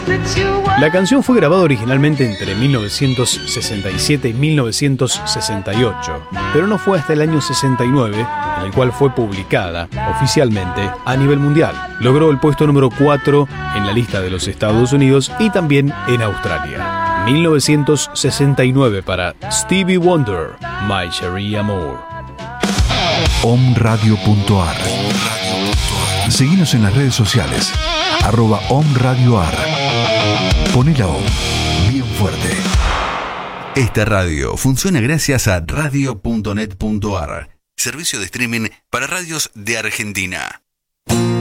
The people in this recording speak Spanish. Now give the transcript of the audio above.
La canción fue grabada originalmente entre 1967 y 1968, pero no fue hasta el año 69 en el cual fue publicada oficialmente a nivel mundial. Logró el puesto número 4 en la lista de los Estados Unidos y también en Australia. 1969 para Stevie Wonder, My Cherie Amour. omradio.ar. Seguinos en las redes sociales, @omradioar. Poné la OM bien fuerte. Esta radio funciona gracias a radio.net.ar, servicio de streaming para radios de Argentina.